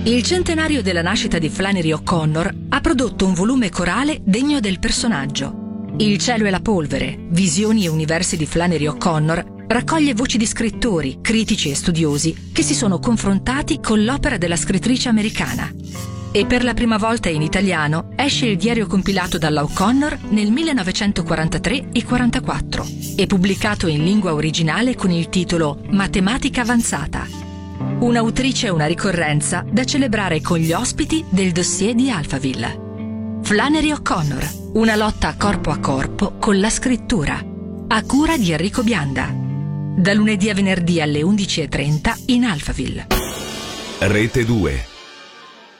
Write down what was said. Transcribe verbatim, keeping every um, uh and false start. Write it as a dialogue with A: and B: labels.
A: Il centenario della nascita di Flannery O'Connor ha prodotto un volume corale degno del personaggio. Il cielo e la polvere, visioni e universi di Flannery O'Connor raccoglie voci di scrittori, critici e studiosi che si sono confrontati con l'opera della scrittrice americana. E per la prima volta in italiano esce il diario compilato dalla O'Connor nel millenovecentoquarantatré e quarantaquattro e pubblicato in lingua originale con il titolo Matematica avanzata. Un'autrice e una ricorrenza da celebrare con gli ospiti del dossier di Alphaville. Flannery O'Connor, una lotta corpo a corpo con la scrittura, a cura di Enrico Bianda. Da lunedì a venerdì alle undici e trenta in Alphaville.
B: Rete due.